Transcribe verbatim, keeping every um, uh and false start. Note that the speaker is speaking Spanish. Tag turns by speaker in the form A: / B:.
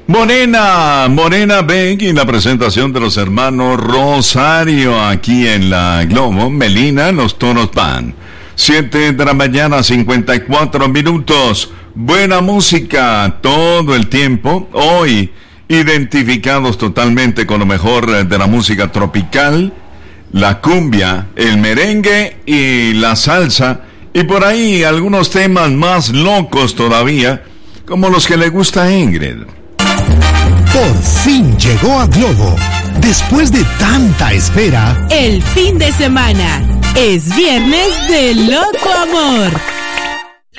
A: Morena, Morena Beck y la presentación de los hermanos Rosario aquí en la Globo. Melina, los Toros Band. Siete de la mañana, cincuenta y cuatro minutos. Buena música todo el tiempo. Hoy, identificados totalmente con lo mejor de la música tropical, la cumbia, el merengue y la salsa. Y por ahí algunos temas más locos todavía, como los que le gusta a Ingrid.
B: Por fin llegó a Globo. Después de tanta espera,
C: el fin de semana es viernes de Loco Amor.